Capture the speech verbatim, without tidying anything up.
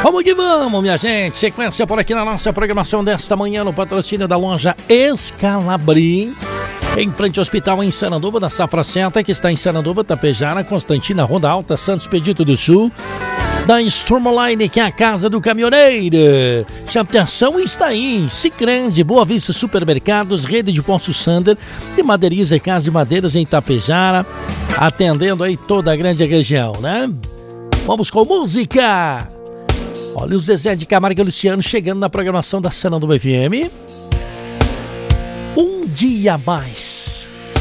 Vamos que vamos, minha gente. Sequência por aqui na nossa programação desta manhã no patrocínio da loja Escalabrim. Em frente ao hospital em Sananduva, da Safra Santa, que está em Sananduva, Tapejara, Constantina, Ronda Alta, Santos Pedito do Sul. Da Stromoline, que é a casa do caminhoneiro. Chaptação está aí. Sicrandi, Boa Vista Supermercados, Rede de Poço Sander e Madeiriza e Casa de Madeiras em Tapejara. Atendendo aí toda a grande região, né? Vamos com música. Olha o Zezé de Camargo e Luciano chegando na programação da Sananduva F M. Um dia a mais.